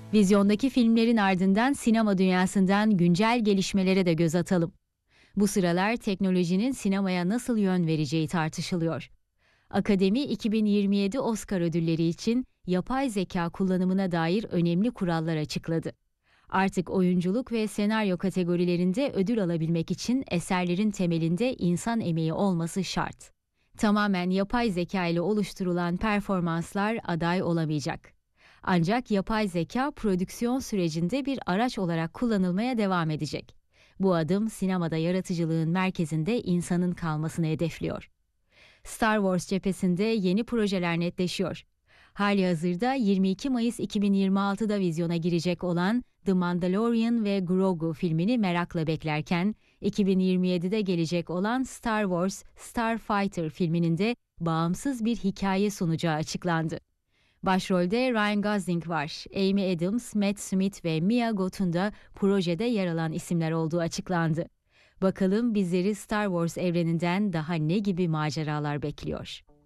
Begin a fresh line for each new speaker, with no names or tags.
Vizyondaki filmlerin ardından sinema dünyasından güncel gelişmelere de göz atalım. Bu sıralar teknolojinin sinemaya nasıl yön vereceği tartışılıyor. Akademi 2027 Oscar ödülleri için yapay zeka kullanımına dair önemli kurallar açıkladı. Artık oyunculuk ve senaryo kategorilerinde ödül alabilmek için eserlerin temelinde insan emeği olması şart. Tamamen yapay zeka ile oluşturulan performanslar aday olamayacak. Ancak yapay zeka prodüksiyon sürecinde bir araç olarak kullanılmaya devam edecek. Bu adım sinemada yaratıcılığın merkezinde insanın kalmasını hedefliyor. Star Wars cephesinde yeni projeler netleşiyor. Halihazırda 22 Mayıs 2026'da vizyona girecek olan The Mandalorian ve Grogu filmini merakla beklerken, 2027'de gelecek olan Star Wars Starfighter filminin de bağımsız bir hikaye sunacağı açıklandı. Başrolde Ryan Gosling var. Amy Adams, Matt Smith ve Mia Goth'un da projede yer alan isimler olduğu açıklandı. Bakalım bizleri Star Wars evreninden daha ne gibi maceralar bekliyor?